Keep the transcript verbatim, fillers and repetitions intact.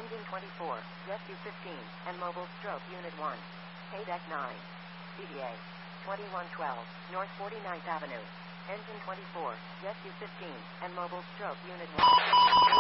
Engine twenty-four, yes U fifteen, and Mobile Stroke Unit one. Haydeck nine. D V A twenty-one twelve, North forty-ninth Avenue. Engine twenty-four, yes U fifteen, and Mobile Stroke Unit one.